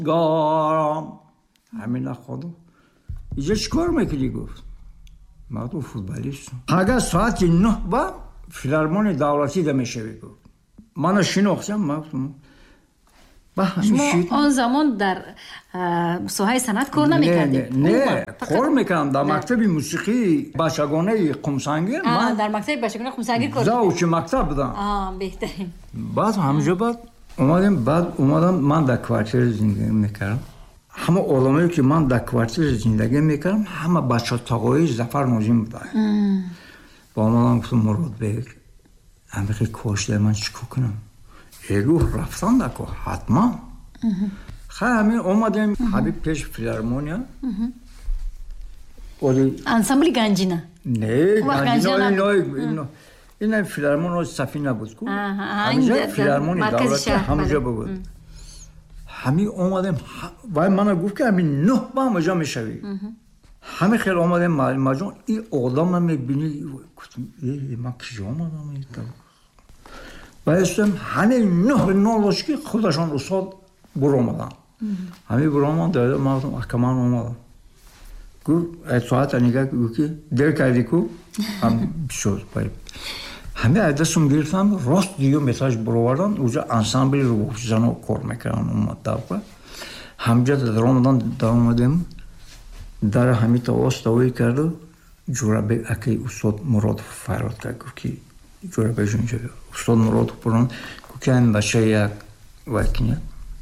گارم همین نخوادم اینجا چیکار میکنی گفت من تو فوتبالیستم اگر ساعت 9 با فیلارمونی دولتی ده میشوی گفت من شناختم من شما آن زمان در ساحه صنعت کار نمی‌کردید؟ نه کار می‌کردم در مکتب موسیقی بچگانه قمسنگیر من در مکتب بچگانه قمسنگیر کار کردم زوج مکتب بودم بهترین بعد همونجا بعد اومدم من در کوارتر زندگی می‌کردم همه آدمایی که من در کوارتر زندگی می‌کردم همه بچه تاقای ظفر ناظم بودن با من گفتم مراد بیگ همه کاشته من چیکار کنم ایگو رفتن دکو حتما خیلی همین اومدیم حبیب پیش فیلارمونیا انسامبل گنجینه نه گنجینه این فیلارمون سفینه بود همینجا فیلارمونی دولتی همونجا بود همین اومدیم و من گفت که همین 9 با همونجا میشوی همه خیلی اومدیم مجموع این آدم هم میبینی گفتم من کجا اومدم و استم همین 9 لاشکی خودشان استاد برو اومدن همین برو اومدن داده من گفتم احکمان اومدم گفت ساعت نگاه که دیر کردی که هم شد همین ادرسم گرفتم راست دیگه مساج برو وردن اونجا انسامبل رو زنو کار میکردن اومد داخل همجا در اومدیم در همین تواستوی کرد جورابه اکی استاد مراد فراد کرد گفت که جورابه جونجا استاد مراد پران که این بچه یک وکینه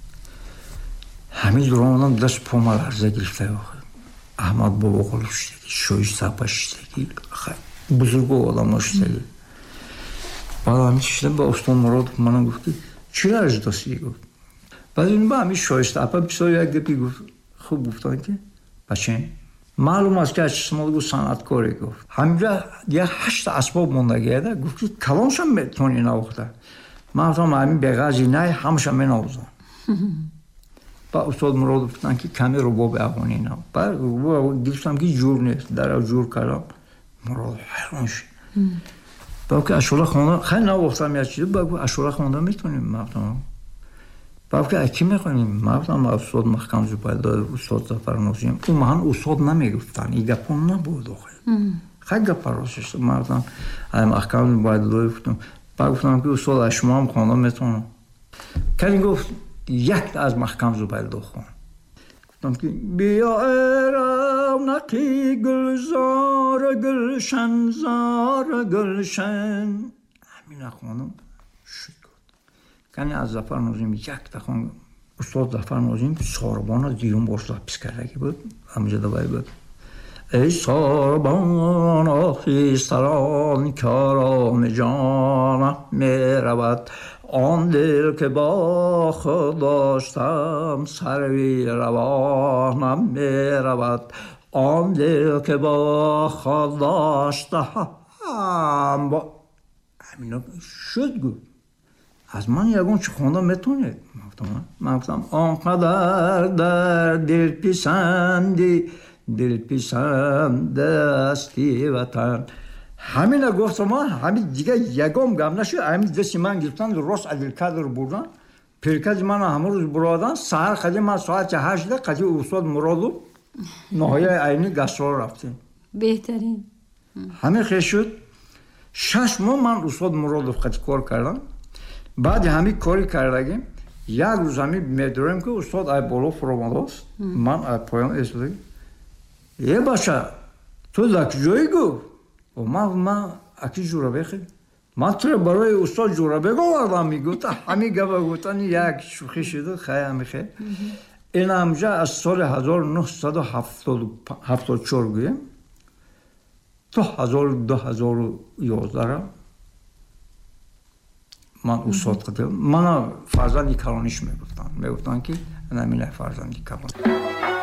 همین دوران دست پاما لرزه گرفته احمد بابا قلوشتگی شویش سپشتگی بزرگو آدم ناشتگی بعد همین چیشتم با استاد مراد منم گفت که چی لرز دستی گفت بعد این با همین شویشته اپا بسیار یک دپی گفت خوب گفتن که بچه معلوم است که اسمال گفت صنعتکاری گفت همینجا یه 8 اسباب موندگیه ده گفت که کلامشم میتونی نوخته من گفتم همین بغازی نه همشم می نوزم با استاد مراد گفتن که کمی رباب افغانی نه بعد گفتم که جور نیست در جور کردم مراد حیران شد با که اشوره خونده خیلی نوختم یه چیزی با که اشوره خونده میتونیم مفتم با که اکی میخونیم مفتم استاد محکم زباده استاد ظفر ناظم اون من استاد نمیگفتن این گپون نبود خیلی گپ راستش مفتم محکم زباده گفتم با گفتم که استاد اشما هم خونده میتونم کلی گفت یک از محکم زباده خون گفتم که بیا رونقی گلزار گلشن زار گلشن همین خونم شد کنی از ظفر ناظم یک دخون استاد ظفر ناظم ساربان دیون باش لپس کردگی بود همینجا دوباره بود ای ساربان آخیستران کارام جانم میرود آن دل که با خود داشتم سروی روانم میرود آن دل که با خود داشتم همینا شد گفت از من یکون چه خونده میتونید من گفتم آنقدر در دل پیسند دستی وطن همین گفتم همین دیگه یکم گم نشد همین دستی من گرفتن راست عدالکدر بردن پیرکج من همه روز برادن سهر خدی من ساعت 8 قضی استاد مرادو نهایه عینی گسترال رفتیم بهترین همین خیلی شد 6 ماه من استاد مرادو خدی کار کردم بعد همین کاری کردگیم یک روز همین میداریم که استاد ای بالا فرامداست من ای پایان استادی یه باشه تو لک جایی گفت و من اکی جورابه خیلی من تو برای استاد جورابه گوردم میگفت همین گفت گفتن یک شوخی شده خیلی همی خیلی این همجا از سال 1974 گویم تا 2011 من استاد قدم من فرزندی کلانیش میگفتن که نمینه فرزندی کلان